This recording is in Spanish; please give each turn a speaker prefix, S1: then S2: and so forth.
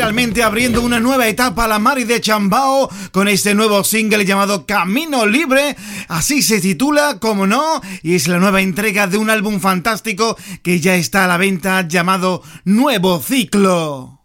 S1: oficialmente abriendo una nueva etapa a la Mari de Chambao con este nuevo single llamado Camino Libre. Así se titula, como no, y es la nueva entrega de un álbum fantástico que ya está a la venta llamado Nuevo Ciclo.